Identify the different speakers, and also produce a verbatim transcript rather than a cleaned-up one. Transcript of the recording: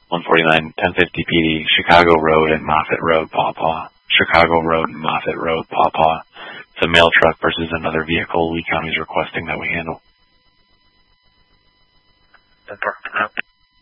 Speaker 1: one forty-nine, ten fifty P D, Chicago Road and Moffett Road, Paw Paw. Chicago Road and Moffett Road, Paw Paw. It's a mail truck versus another vehicle Lee County is requesting that we handle.
Speaker 2: Ballpark.